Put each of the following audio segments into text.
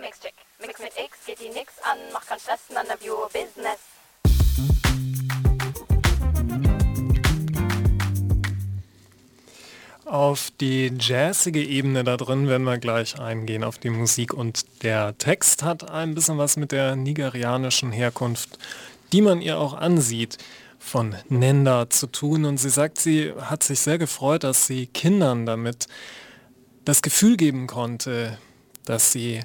Mixcheck. Mix mit X, geht die nix an, mach keinen Stress, none of your business. Auf die jazzige Ebene da drin werden wir gleich eingehen, auf die Musik. Und der Text hat ein bisschen was mit der nigerianischen Herkunft, die man ihr auch ansieht, von Nenda zu tun. Und sie sagt, sie hat sich sehr gefreut, dass sie Kindern damit das Gefühl geben konnte, dass sie,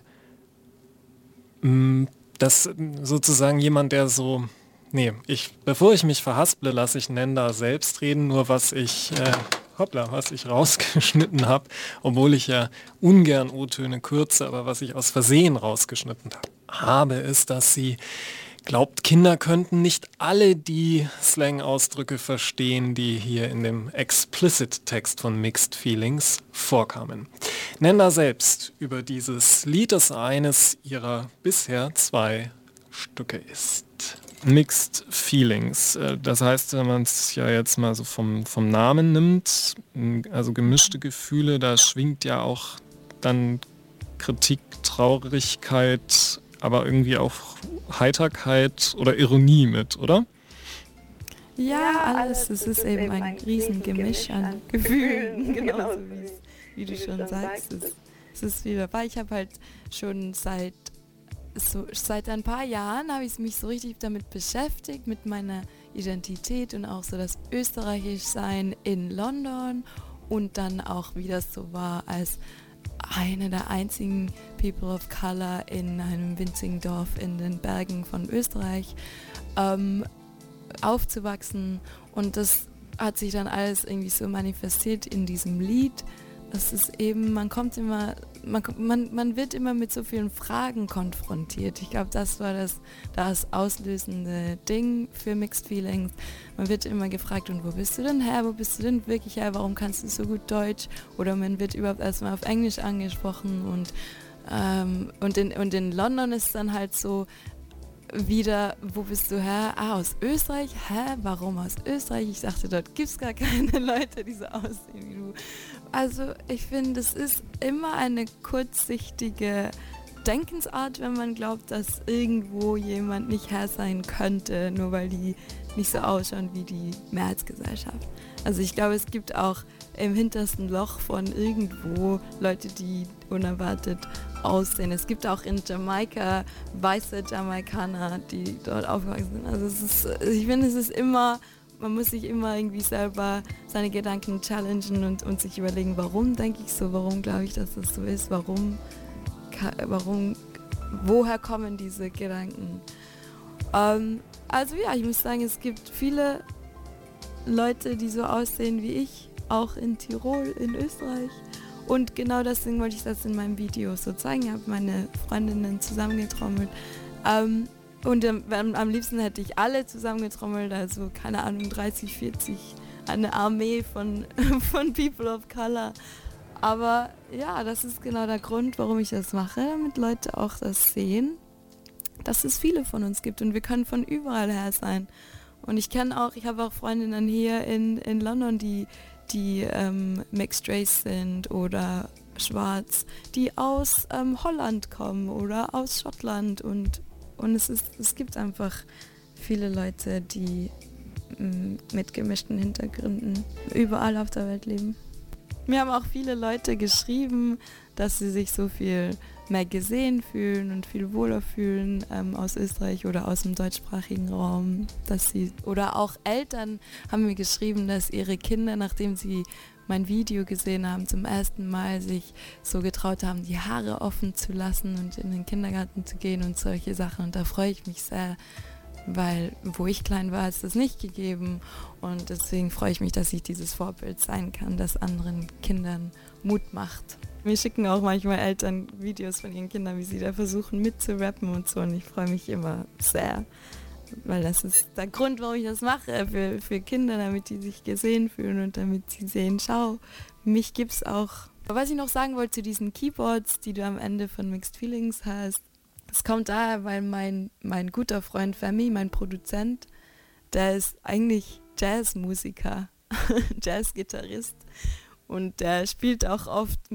dass sozusagen jemand, der so, bevor ich mich verhasple, lasse ich Nenda selbst reden, nur was ich rausgeschnitten habe, obwohl ich ja ungern O-Töne kürze, aber was ich aus Versehen rausgeschnitten habe, ist, dass sie glaubt, Kinder könnten nicht alle die Slang-Ausdrücke verstehen, die hier in dem Explicit-Text von Mixed Feelings vorkamen. Nenda selbst über dieses Lied, das eines ihrer bisher 2 Stücke ist. Mixed Feelings, das heißt, wenn man es ja jetzt mal so vom Namen nimmt, also gemischte Gefühle, da schwingt ja auch dann Kritik, Traurigkeit, aber irgendwie auch Heiterkeit oder Ironie mit, oder? Ja, alles. Es ist eben ein Riesengemisch an Gefühlen, genauso wie du schon sagst. Es ist wieder, weil ich habe halt schon seit ein paar Jahren habe ich mich so richtig damit beschäftigt, mit meiner Identität und auch so das Österreichischsein in London und dann auch, wie das so war, als eine der einzigen People of Color in einem winzigen Dorf in den Bergen von Österreich aufzuwachsen. Und das hat sich dann alles irgendwie so manifestiert in diesem Lied. Das ist eben, man wird immer mit so vielen Fragen konfrontiert. Ich glaube, das war das auslösende Ding für Mixed Feelings. Man wird immer gefragt, und wo bist du denn her? Wo bist du denn wirklich her? Warum kannst du so gut Deutsch? Oder man wird überhaupt erstmal auf Englisch angesprochen und in London ist dann halt so wieder, wo bist du her? Aus Österreich? Warum aus Österreich? Ich dachte, dort gibt es gar keine Leute, die so aussehen wie du. Also ich finde, es ist immer eine kurzsichtige Denkensart, wenn man glaubt, dass irgendwo jemand nicht her sein könnte, nur weil die nicht so ausschauen wie die Mehrheitsgesellschaft. Also ich glaube, es gibt auch im hintersten Loch von irgendwo Leute, die unerwartet aussehen. Es gibt auch in Jamaika weiße Jamaikaner, die dort aufgewachsen sind. Also ich finde, es ist immer, man muss sich immer irgendwie selber seine Gedanken challengen und sich überlegen, warum denke ich so, warum glaube ich, dass das so ist, woher kommen diese Gedanken. Also ja, ich muss sagen, es gibt viele Leute, die so aussehen wie ich, auch in Tirol, in Österreich. Und genau deswegen wollte ich das in meinem Video so zeigen. Ich habe meine Freundinnen zusammengetrommelt. Und am liebsten hätte ich alle zusammengetrommelt, also keine Ahnung, 30, 40, eine Armee von People of Color. Aber ja, das ist genau der Grund, warum ich das mache, damit Leute auch das sehen, dass es viele von uns gibt und wir können von überall her sein. Und ich habe auch Freundinnen hier in London, die Mixed Race sind oder schwarz, die aus Holland kommen oder aus Schottland und es gibt einfach viele Leute, die mit gemischten Hintergründen überall auf der Welt leben. Mir haben auch viele Leute geschrieben, dass sie sich so viel mehr gesehen fühlen und viel wohler fühlen aus Österreich oder aus dem deutschsprachigen Raum. Oder auch Eltern haben mir geschrieben, dass ihre Kinder, nachdem sie mein Video gesehen haben, zum ersten Mal sich so getraut haben, die Haare offen zu lassen und in den Kindergarten zu gehen und solche Sachen. Und da freue ich mich sehr, weil wo ich klein war, ist das nicht gegeben. Und deswegen freue ich mich, dass ich dieses Vorbild sein kann, das anderen Kindern Mut macht. Mir schicken auch manchmal Eltern Videos von ihren Kindern, wie sie da versuchen mitzurappen und so. Und ich freue mich immer sehr, weil das ist der Grund, warum ich das mache, für Kinder, damit die sich gesehen fühlen und damit sie sehen, schau, mich gibt's auch. Aber was ich noch sagen wollte zu diesen Keyboards, die du am Ende von Mixed Feelings hast, das kommt daher, weil mein guter Freund Femi, mein Produzent, der ist eigentlich Jazzmusiker, Jazzgitarrist und der spielt auch oft mit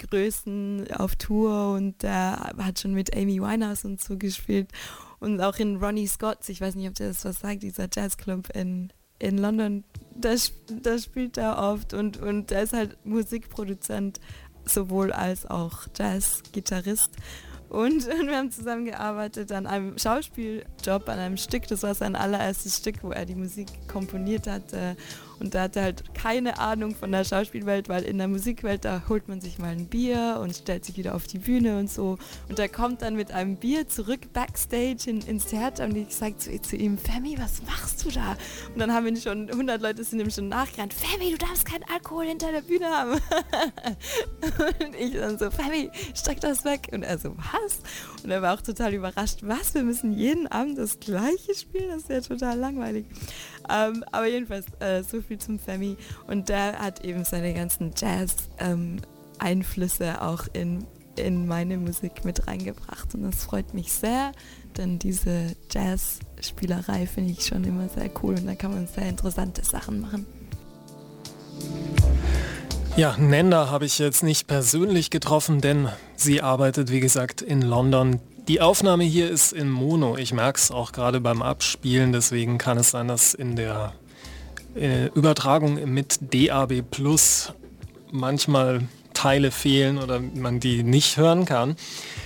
Größen auf Tour und der hat schon mit Amy Winehouse und so gespielt und auch in Ronnie Scott's, ich weiß nicht, ob der das was sagt, dieser Jazzclub in London, da spielt er oft und er ist halt Musikproduzent sowohl als auch Jazzgitarrist. Und wir haben zusammengearbeitet an einem Schauspieljob, an einem Stück. Das war sein allererstes Stück, wo er die Musik komponiert hatte. Und da hatte er halt keine Ahnung von der Schauspielwelt, weil in der Musikwelt, da holt man sich mal ein Bier und stellt sich wieder auf die Bühne und so. Und er kommt dann mit einem Bier zurück backstage ins Theater und ich sage zu ihm, Femi, was machst du da? Und dann haben ihn schon, 100 Leute sind ihm schon nachgerannt, Femi, du darfst keinen Alkohol hinter der Bühne haben. Und ich dann so, Femi, streck das weg. Und er so, was? Und er war auch total überrascht, was, wir müssen jeden Abend das Gleiche spielen? Das ist ja total langweilig. Aber jedenfalls, so viel zum Femi. Und der hat eben seine ganzen Jazz-Einflüsse auch in meine Musik mit reingebracht. Und das freut mich sehr, denn diese Jazz-Spielerei finde ich schon immer sehr cool und da kann man sehr interessante Sachen machen. Ja, Nenda habe ich jetzt nicht persönlich getroffen, denn sie arbeitet, wie gesagt, in London. Die Aufnahme hier ist in Mono. Ich merke es auch gerade beim Abspielen, deswegen kann es sein, dass in der Übertragung mit DAB Plus manchmal Teile fehlen oder man die nicht hören kann.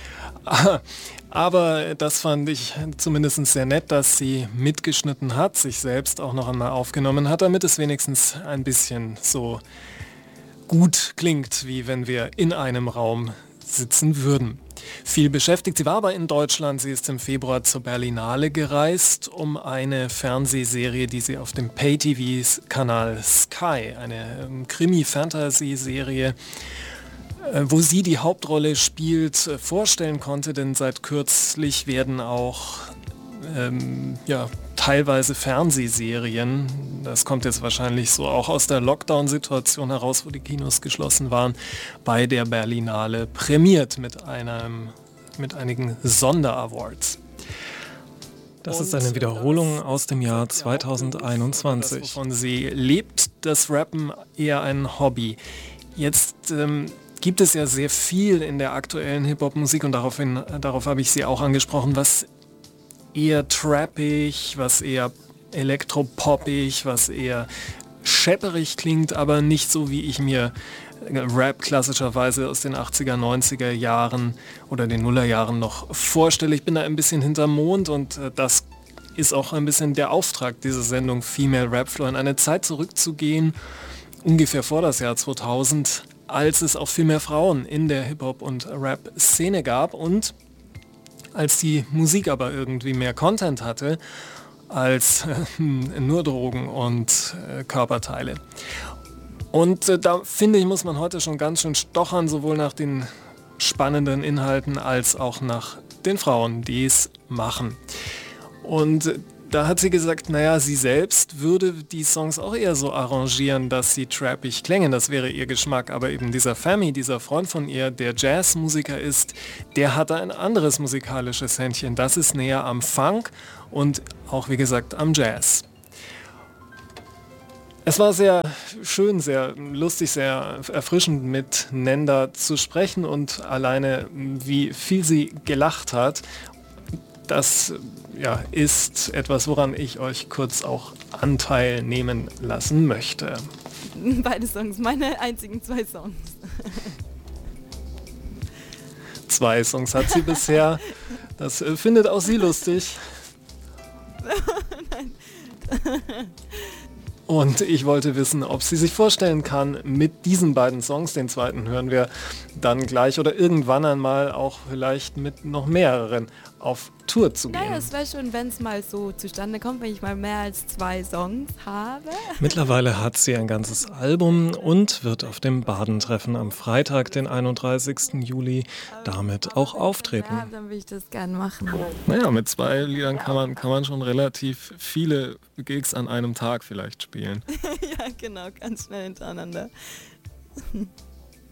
Aber das fand ich zumindest sehr nett, dass sie mitgeschnitten hat, sich selbst auch noch einmal aufgenommen hat, damit es wenigstens ein bisschen so gut klingt, wie wenn wir in einem Raum sitzen würden. Viel beschäftigt. Sie war aber in Deutschland. Sie ist im Februar zur Berlinale gereist, um eine Fernsehserie, die sie auf dem Pay-TV-Kanal Sky, eine Krimi-Fantasy-Serie, wo sie die Hauptrolle spielt, vorstellen konnte, denn seit kürzlich werden auch teilweise Fernsehserien, das kommt jetzt wahrscheinlich so auch aus der Lockdown-Situation heraus, wo die Kinos geschlossen waren, bei der Berlinale prämiert mit einigen Sonderawards. Das ist eine Wiederholung aus dem Jahr 2021. Das, wovon sie lebt, das Rappen eher ein Hobby. Jetzt gibt es ja sehr viel in der aktuellen Hip-Hop-Musik und darauf habe ich sie auch angesprochen, was eher trappig, was eher elektropoppig, was eher schepperig klingt, aber nicht so, wie ich mir Rap klassischerweise aus den 80er, 90er Jahren oder den Nullerjahren noch vorstelle. Ich bin da ein bisschen hinterm Mond und das ist auch ein bisschen der Auftrag dieser Sendung Female Rap Floor, in eine Zeit zurückzugehen, ungefähr vor das Jahr 2000, als es auch viel mehr Frauen in der Hip-Hop- und Rap-Szene gab und als die Musik aber irgendwie mehr Content hatte als nur Drogen und Körperteile. Und da finde ich, muss man heute schon ganz schön stochern, sowohl nach den spannenden Inhalten als auch nach den Frauen, die es machen. Und da hat sie gesagt, naja, sie selbst würde die Songs auch eher so arrangieren, dass sie trappig klängen. Das wäre ihr Geschmack. Aber eben dieser Femi, dieser Freund von ihr, der Jazzmusiker ist, der hat da ein anderes musikalisches Händchen. Das ist näher am Funk und auch, wie gesagt, am Jazz. Es war sehr schön, sehr lustig, sehr erfrischend mit Nenda zu sprechen und alleine, wie viel sie gelacht hat. Das ist etwas, woran ich euch kurz auch Anteil nehmen lassen möchte. Beide Songs, meine einzigen 2 Songs. 2 Songs hat sie bisher. Das findet auch sie lustig. Nein. Und ich wollte wissen, ob sie sich vorstellen kann, mit diesen beiden Songs, den zweiten hören wir dann gleich oder irgendwann einmal auch vielleicht mit noch mehreren auf Tour zu gehen. Naja, es wäre schon, wenn es mal so zustande kommt, wenn ich mal mehr als 2 Songs habe. Mittlerweile hat sie ein ganzes Album und wird auf dem Badentreffen am Freitag, den 31. Juli, damit auch auftreten. Ja, dann will ich das gern machen. Naja, mit 2 Liedern kann man schon relativ viele Gigs an einem Tag vielleicht spielen. Ja, genau, ganz schnell hintereinander.